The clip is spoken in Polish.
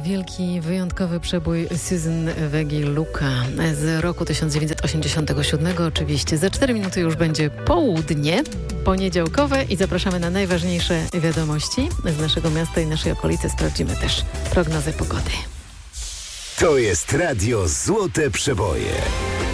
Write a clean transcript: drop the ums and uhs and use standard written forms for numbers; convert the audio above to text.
wielki, wyjątkowy przebój Susan Wegi Luka z roku 1987. Oczywiście za 4 minuty już będzie południe poniedziałkowe i zapraszamy na najważniejsze wiadomości z naszego miasta i naszej okolicy. Sprawdzimy też prognozę pogody. To jest Radio Złote Przeboje.